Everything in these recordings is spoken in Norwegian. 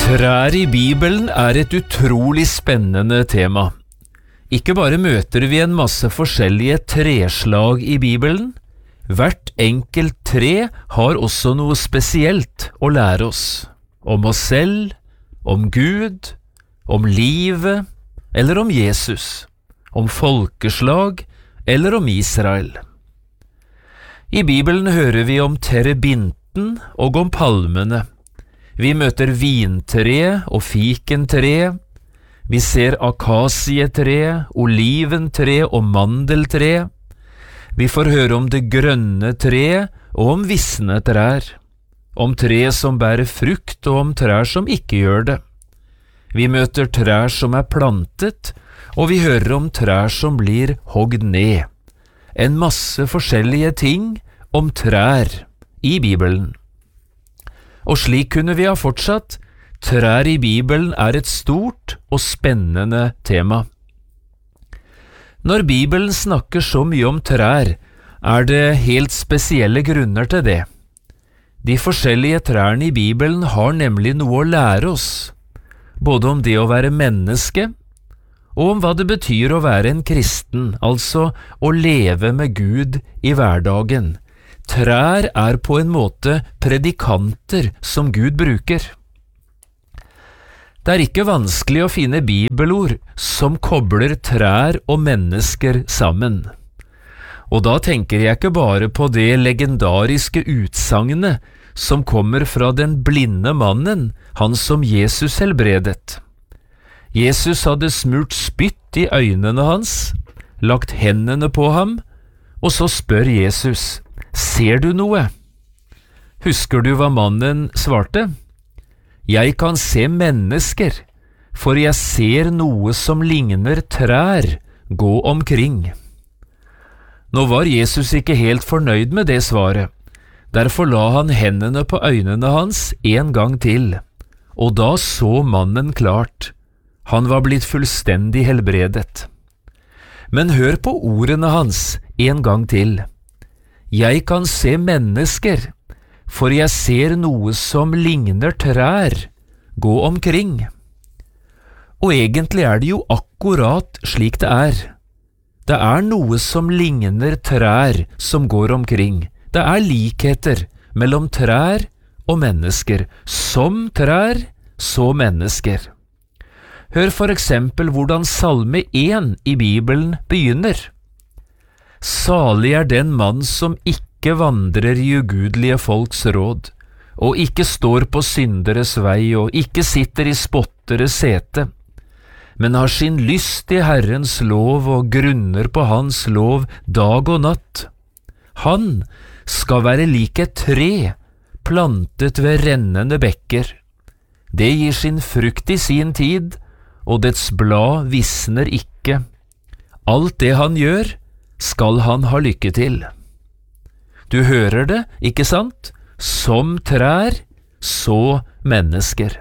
Trær i Bibelen et utrolig spennende tema. Ikke bare møter vi en masse forskjellige treslag i Bibelen, hvert enkelt tre har også noe spesielt å lære oss. Om oss selv, om Gud, om livet, eller om Jesus, om folkeslag, eller om Israel. I Bibelen hører vi om terebinten og om palmene. Vi møter vintre og fikentre. Vi ser akasietre, oliventre og mandeltre. Vi får høre om det grønne tre og om visne trær. Om tre som bærer frukt og om trær som ikke gjør det. Vi møter trær som plantet, og vi hører om trær som blir hogd ned. En masse forskjellige ting om trær i Bibelen. Og slik kunne vi ha fortsatt. Trær i Bibelen et stort og spennende tema. Når Bibelen snakker så mye om trær, det helt spesielle grunner til det. De forskjellige trærne i Bibelen har nemlig noe å lære oss, både om det å være menneske, og om hva det betyr å være en kristen, altså å leve med Gud i hverdagen. Trær på en måte predikanter som Gud bruker. Det ikke vanskelig å finne bibelord som kobler trær og mennesker sammen. Og da tenker jeg ikke bare på det legendariske utsagnet som kommer fra den blinde mannen, han som Jesus helbredet. Jesus hadde smurt spytt i øynene hans, lagt hendene på ham, og så spør Jesus: «Ser du noe?» Husker du hva mannen svarte? «Jeg kan se mennesker, for jeg ser noe som ligner trær gå omkring.» Nå var Jesus ikke helt fornøyd med det svaret. Derfor la han hendene på øynene hans en gang til, og da så mannen klart. Han var blitt fullstendig helbredet. Men hør på ordene hans en gang til. «Jeg kan se mennesker, for jeg ser noe som ligner trær gå omkring.» Og egentlig det jo akkurat slik det Det noe som ligner trær som går omkring. Det likheter mellom trær og mennesker. Som trær, så mennesker. Hør for eksempel hvordan Salme 1 i Bibelen begynner. «Salig den mann som ikke vandrer i ugudelige folks råd, og ikke står på synderes vei, og ikke sitter i spotteres sete, men har sin lyst i Herrens lov og grunner på hans lov dag og natt. Han skal være lik et tre, plantet ved rennende bekker. Det gir sin frukt i sin tid, og dets blad visner ikke. Alt det han gjør, skal han ha lykke til.» Du hører det, ikke sant? Som trær, så mennesker.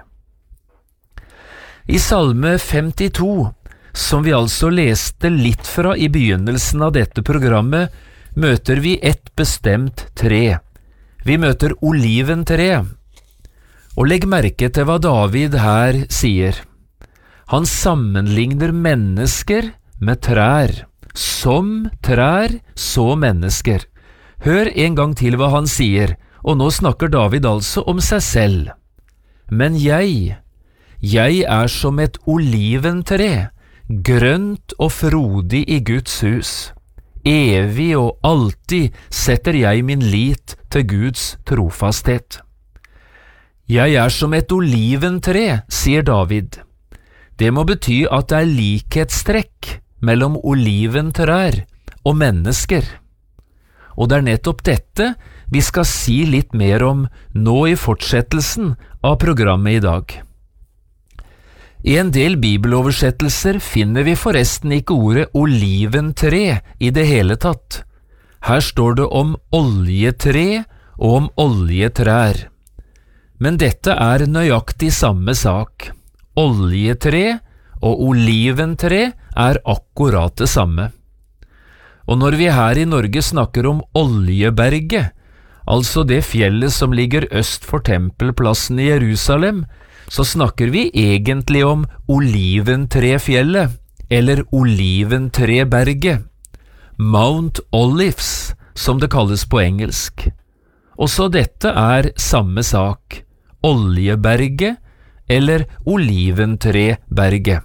I Salme 52, som vi altså leste litt fra i begynnelsen av dette programmet, møter vi et bestemt tre. Vi møter oliventre. Og legg merke til hva David her sier. Han sammenligner mennesker med trær. Som trær, så mennesker. Hør en gang til hva han sier, og nå snakker David altså om seg selv. «Men jeg som et oliventre, grønt og frodig i Guds hus. Evig og alltid setter jeg min lit til Guds trofasthet.» «Jeg som et oliventre», sier David. Det må bety at det likhetstrekk mellom oliventrær og mennesker. Og det nettopp dette vi skal si litt mer om nå i fortsettelsen av programmet i dag. I en del bibeloversettelser finner vi forresten ikke ordet oliventre i det hele tatt. Her står det om oljetre og om oljetrær. Men dette nøyaktig samme sak. Oljetre og oliventre akkurat det samme. Og når vi her i Norge snakker om Oljeberget, altså det fjellet som ligger øst for tempelplassen i Jerusalem, så snakker vi egentlig om Oliventrefjellet, eller Oliventreberget, Mount Olives, som det kalles på engelsk. Også dette er samme sak, Oljeberget, eller Oliventreberget.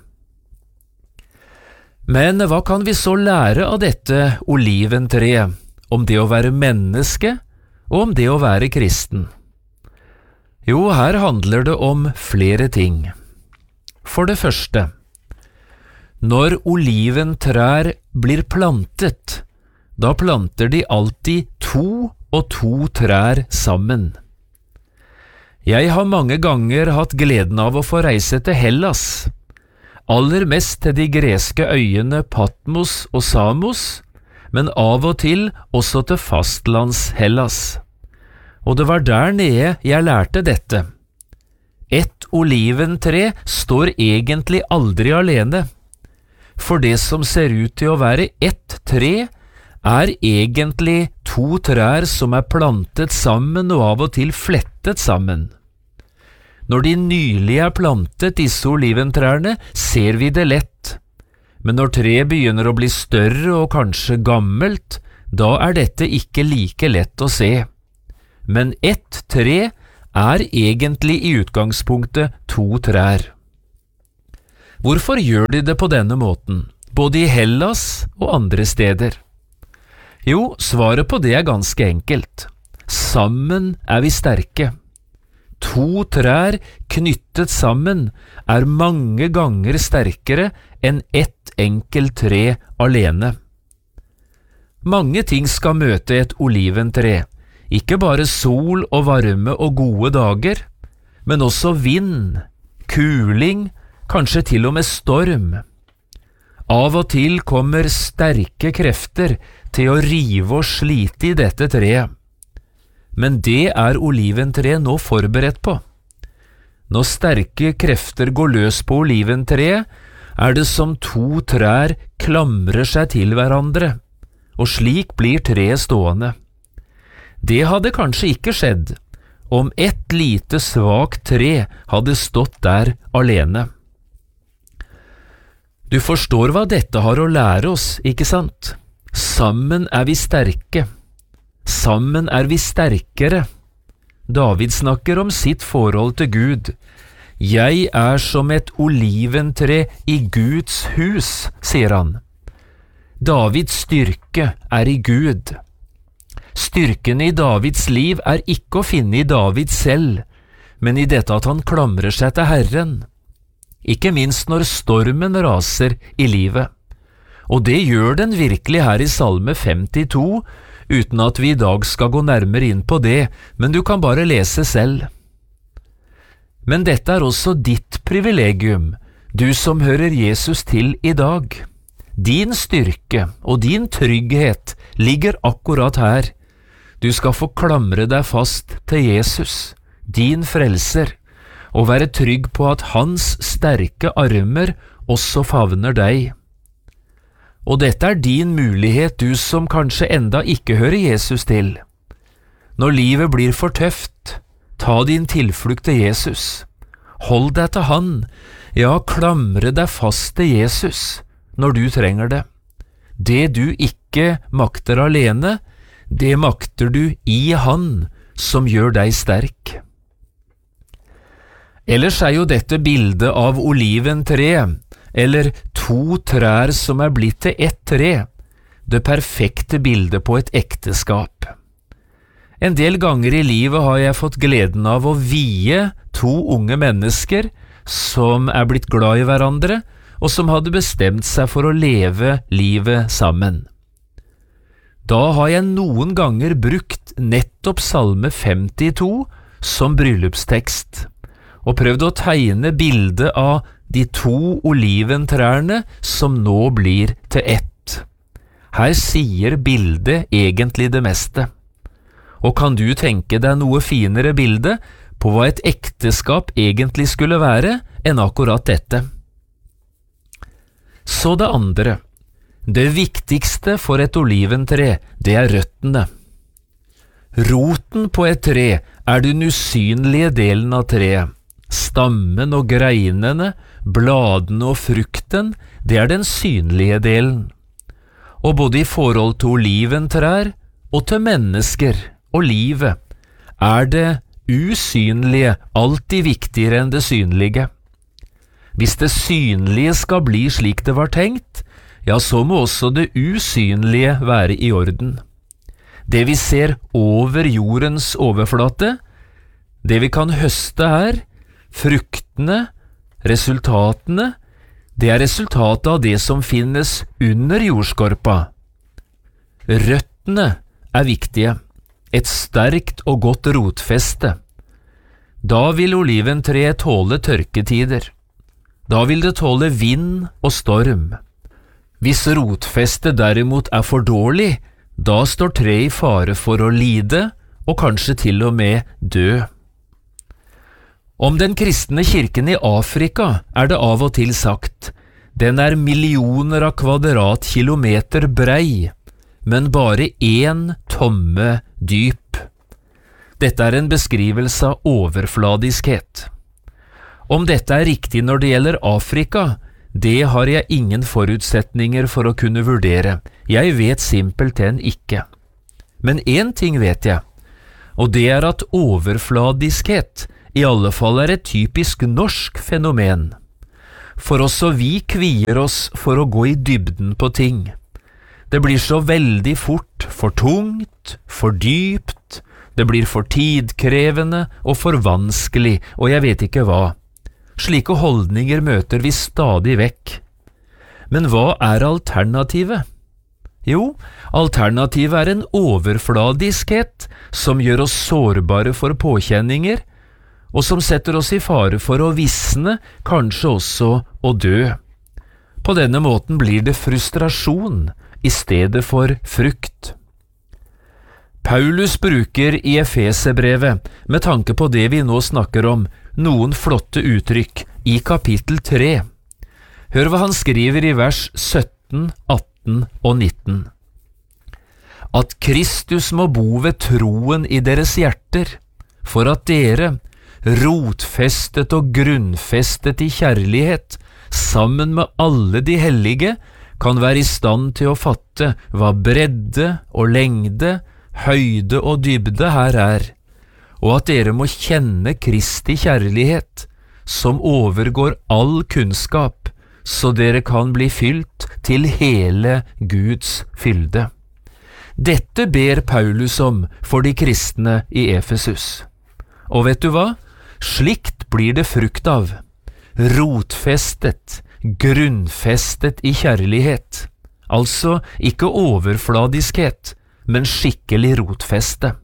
Men hva kan vi så lære av dette oliventreet, om det å være menneske, og om det å være kristen? Jo, her handler det om flere ting. For det første, når oliventrær blir plantet, da planter de alltid 2 og 2 trær sammen. Jeg har mange ganger hatt gleden av å få reise til Hellas, aller mest til de greske øyene Patmos og Samos, men av og til også til fastlands-Hellas. Og det var der nede jeg lærte dette. Et oliventre står egentlig aldri alene, for det som ser ut til å være ett tre, er egentlig 2 trær som er plantet sammen og av og til flettet sammen. Når de nylig er plantet, disse oliventrærne, ser vi det lett, men når treet begynner å bli større og kanskje gammelt, da er dette ikke like lett å se. Men ett tre er egentlig i utgangspunktet 2 trær. Hvorfor gjør de det på denne måten, både i Hellas og andre steder? Jo, svaret på det er ganske enkelt. Sammen er vi sterke. 2 trær knyttet sammen er mange ganger sterkere enn ett enkelt tre alene. Mange ting skal møte et oliventre, ikke bare sol og varme og gode dager, men også vind, kuling, kanskje til og med storm. Av og til kommer sterke krefter til å rive og slite i dette treet. Men det er oliventreet nå forberedt på. Når sterke krefter går løs på oliventreet, er det som 2 trær klamrer seg til hverandre, og slik blir treet stående. Det hadde kanskje ikke skjedd om ett lite svakt tre hadde stått der alene. Du forstår hva dette har å lære oss, ikke sant? Sammen er vi sterke. Sammen er vi sterkere. David snakker om sitt forhold til Gud. Jeg er som et oliventre i Guds hus, sier han. Davids styrke er i Gud. Styrken i Davids liv er ikke å finne i David selv, men i dette at han klamrer seg til Herren. Ikke minst når stormen raser i livet. Og det gjør den virkelig her i Salme 52, uten at vi i dag skal gå nærmere inn på det, men du kan bare lese selv. Men dette er også ditt privilegium, du som hører Jesus til i dag. Din styrke og din trygghet ligger akkurat her. Du skal få klamre deg fast til Jesus, din frelser, og være trygg på at hans sterke armer også favner deg. Og dette er din mulighet, du som kanskje enda ikke hører Jesus til. Når livet blir for tøft, ta din tilflukt til Jesus. Hold deg til han, ja, klamre deg fast til Jesus når du trenger det. Det du ikke makter alene, det makter du i han som gjør deg sterk. Ellers er jo dette bildet av oliventreet, eller 2 trær som er blitt til ett tre, det perfekte bildet på et ekteskap. En del ganger i livet har jeg fått gleden av å vie 2 unge mennesker som er blitt glad i hverandre, og som hadde bestemt seg for å leve livet sammen. Da har jeg noen ganger brukt nettopp Salme 52 som bryllupstekst, og prøvd å tegne bildet av de 2 oliventrærne som nå blir til ett. Her sier bildet egentlig det meste. Og kan du tenke deg noe finere bilde på hva et ekteskap egentlig skulle være enn akkurat dette? Så det andre. Det viktigste for et oliventre, det er røttene. Roten på et tre er den usynlige delen av treet. Stammen og greinene, bladene og frukten, det er den synlige delen. Og både i forhold til oliventrær og til mennesker og livet, er det usynlige alltid viktigere enn det synlige. Hvis det synlige skal bli slik det var tenkt, ja, så må også det usynlige være i orden. Det vi ser over jordens overflate, det vi kan høste her, fruktene, resultatene, det er resultatet av det som finnes under jordskorpa. Røttene er viktige, et sterkt og godt rotfeste. Da vil oliventreet tåle tørketider. Da vil det tåle vind og storm. Hvis rotfestet derimot er for dårlig, da står treet i fare for å lide, og kanskje til og med dø. Om den kristne kirken i Afrika er det av og til sagt, den er millioner av kvadratkilometer brei, men bare 1 tomme dyp. Dette er en beskrivelse av overfladiskhet. Om dette er riktig når det gjelder Afrika, det har jeg ingen forutsetninger for å kunne vurdere. Jeg vet simpelthen ikke. Men én ting vet jeg, og det er at overfladiskhet i alle fall er et typisk norsk fenomen. For også vi kvier oss for å gå i dybden på ting. Det blir så veldig fort for tungt, for dypt, det blir for tidkrevende og for vanskelig, og jeg vet ikke hva. Slike holdninger møter vi stadig vekk. Men hva er alternativet? Jo, alternativet er en overfladiskhet som gjør oss sårbare for påkjenninger, og som setter oss i fare for å visne, kanskje også å dø. På denne måten blir det frustrasjon i stedet for frukt. Paulus bruker i Efeserbrevet, med tanke på det vi nå snakker om, noen flotte uttrykk i kapittel 3. Hør hva han skriver i vers 17, 18 og 19. At Kristus må bo ved troen i deres hjerter, for at dere, rotfestet og grunnfestet i kjærlighet, sammen med alle de hellige, kan være i stand til å fatte hva bredde og lengde, høyde og dybde her er, og at dere må kjenne Kristi kjærlighet, som overgår all kunnskap, så dere kan bli fylt til hele Guds fylde. Dette ber Paulus om for de kristne i Efesus. Og vet du hva? Slikt blir det frukt av. Rotfestet, grunnfestet i kjærlighet. Altså ikke overfladiskhet, men skikkelig rotfeste.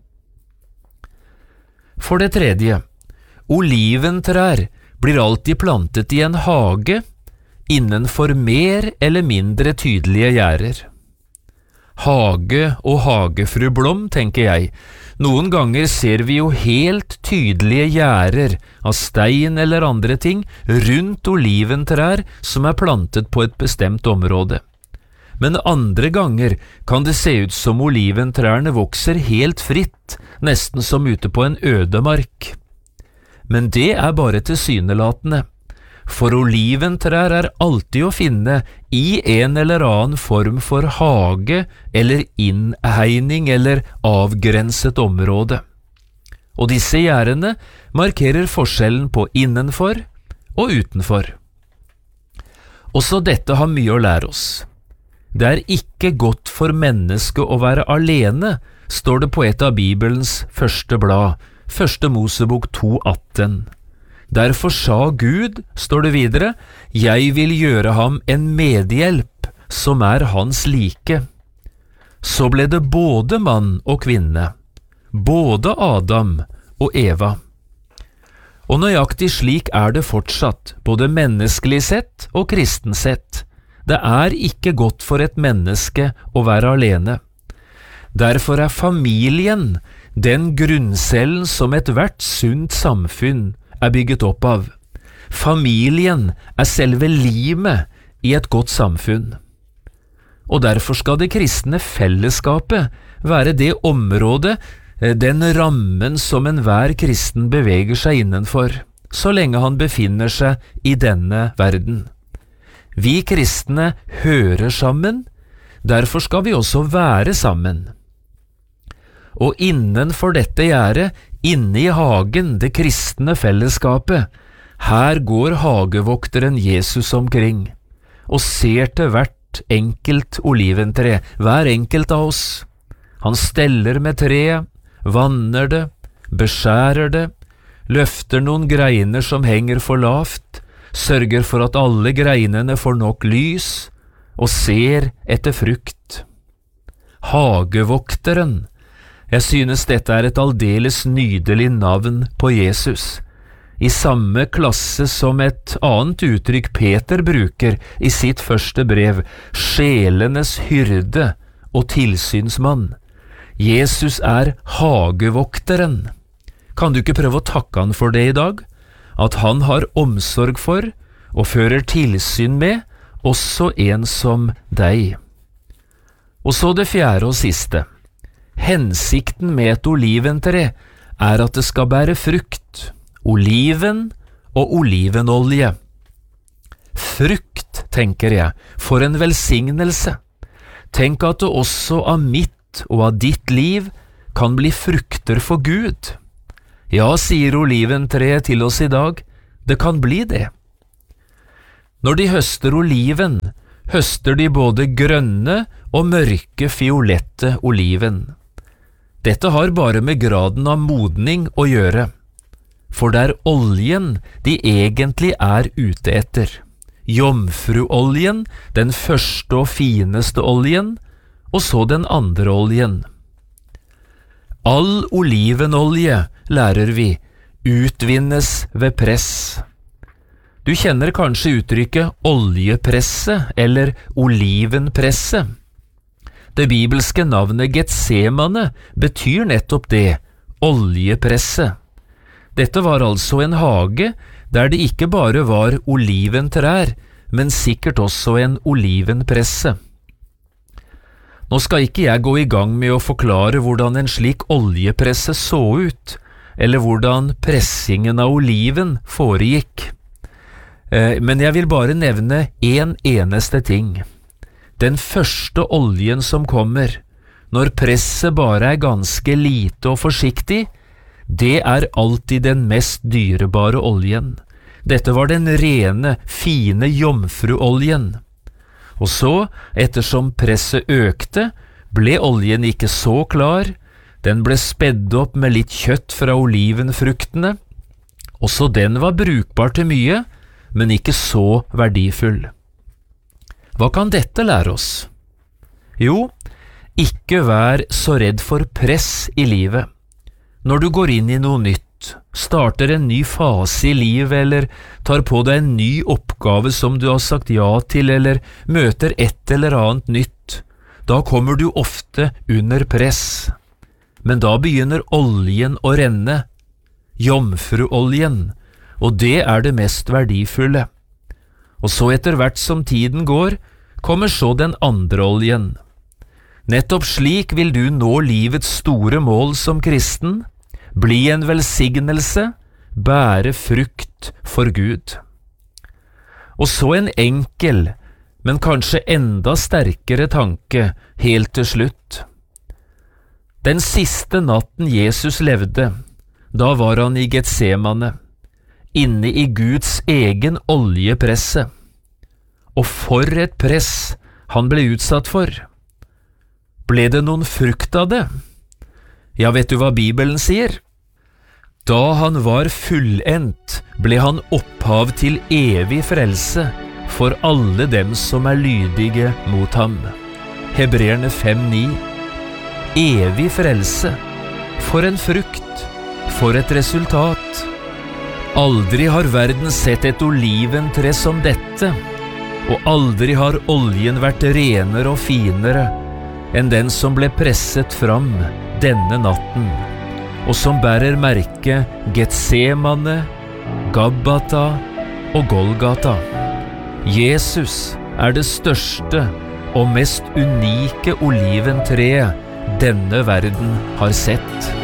For det tredje, oliventrær blir alltid plantet i en hage innenfor mer eller mindre tydelige gjerder. Hage og hagefru Blom, tenker jeg. Noen ganger ser vi jo helt tydelige gjerder av stein eller andre ting rundt oliventrær som er plantet på et bestemt område. Men andre ganger kan det se ut som oliventrærne vokser helt fritt, nesten som ute på en ødemark. Men det er bare tilsynelatende. For oliventrær er alltid å finne i en eller annen form for hage eller innhegning eller avgrenset område. Og disse gjerdene markerer forskjellen på innenfor og utenfor. Også dette har mye å lære oss. Det er ikke godt for mennesket å være alene, står det på et av Bibelens første blad, 1. Mosebok 2,18. Derfor sa Gud, står det videre, jeg vil gjøre ham en medhjelp som er hans like. Så ble det både mann og kvinne, både Adam og Eva. Og nøyaktig slik er det fortsatt, både menneskelig sett og kristen sett. Det er ikke godt for et menneske å være alene. Derfor er familien den grunncellen som ethvert sunt samfunn er bygget opp av. Familien er selve limet i et godt samfunn. Og derfor skal det kristne fellesskapet være det området, den rammen som enhver kristen beveger seg innenfor, så lenge han befinner seg i denne verden. Vi kristne hører sammen, derfor skal vi også være sammen. Og innenfor dette gjerdet, inne i hagen, det kristne fellesskapet, her går hagevokteren Jesus omkring og ser til hvert enkelt oliventre, hver enkelt av oss. Han steller med treet, vanner det, beskjærer det, løfter noen greiner som henger for lavt, sørger for at alle greinene får nok lys, og ser etter frukt. Hagevokteren. Jeg synes dette er et aldeles nydelig navn på Jesus, i samme klasse som et annet uttrykk Peter bruker i sitt første brev, sjelenes hyrde og tilsynsmann. Jesus er hagevokteren. Kan du ikke prøve å takke han for det i dag? At han har omsorg for og fører tilsyn med også en som deg. Og så det fjerde og siste. Hensikten med et oliventre er at det skal bære frukt, oliven og olivenolje. Frukt, tenker jeg, for en velsignelse. Tenk at det også av mitt og av ditt liv kan bli frukter for Gud. Ja, sier oliventreet til oss i dag, det kan bli det. Når de høster oliven, høster de både grønne og mørke fiolette oliven. Dette har bare med graden av modning å gjøre, for det er oljen de egentlig er ute etter. Jomfruoljen, den første og fineste oljen, og så den andre oljen. All olivenolje, lærer vi, utvinnes ved press. Du kjenner kanskje uttrykket oljepresse eller olivenpresse. Det bibelske navnet Getsemane betyr nettopp det, oljepresse. Dette var altså en hage der det ikke bare var oliventrær, men sikkert også en olivenpresse. Nå skal ikke jeg gå i gang med å forklare hvordan en slik oljepresse så ut, eller hvordan pressingen av oliven foregikk. Men jeg vil bare nevne en eneste ting. Den første oljen som kommer, når presset bare er ganske lite og forsiktig, det er alltid den mest dyrebare oljen. Dette var den rene, fine jomfruoljen. Og så, ettersom presset økte, ble oljen ikke så klar, den ble spedd opp med litt kjøtt fra olivenfruktene. Også den var brukbar til mye, men ikke så verdifull. Hva kan dette lære oss? Jo, ikke vær så redd for press i livet. Når du går inn i noe nytt, starter en ny fase i livet eller tar på deg en ny oppgave som du har sagt ja til eller møter et eller annet nytt, da kommer du ofte under press. Men da begynner oljen å renne, jomfruoljen, og det er det mest verdifulle. Og så etter hvert som tiden går, kommer så den andre oljen. Nettopp slik vil du nå livets store mål som kristen, bli en velsignelse, bære frukt for Gud. Og så en enkel, men kanskje enda sterkere tanke helt til slutt. Den siste natten Jesus levde, da var han i Getsemane, inne i Guds egen oljepresse. Og for et press han ble utsatt for. Ble det noen frukt av det? Ja, vet du hva Bibelen sier? Da han var fullendt, ble han opphav til evig frelse for alle dem som er lydige mot ham. Hebreerne 5:9. Evig frelse. For en frukt. For et resultat. Aldri har verden sett et oliventre som dette, og aldri har oljen vært renere og finere enn den som ble presset fram denne natten, og som bærer merket Getsemane, Gabbata og Golgata. Jesus er det største og mest unike oliventreet denne verden har sett.